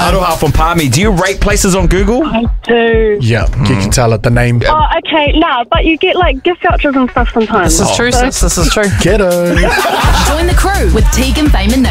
Aroha from Palmy. Do you rate places on Google? I do. Yeah, you can tell it the name. Oh, okay. No, but you get like gift vouchers and stuff sometimes. This is true, sis. This is true. Ghetto. Join the crew with Tegan, Fame and